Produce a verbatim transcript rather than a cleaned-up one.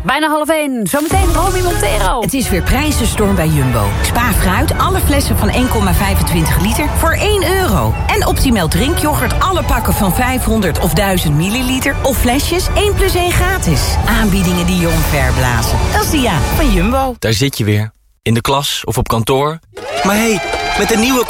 bijna half één. Zometeen Romy Montero. Het is weer prijzenstorm bij Jumbo. Spa fruit, alle flessen van één komma vijfentwintig liter voor één euro. En Optimal drinkyoghurt, alle pakken van vijfhonderd of duizend milliliter. Of flesjes, één plus één gratis. Aanbiedingen die je omverblazen. Dat is de ja van Jumbo. Daar zit je weer. In de klas of op kantoor. Maar hé, hey, met een nieuwe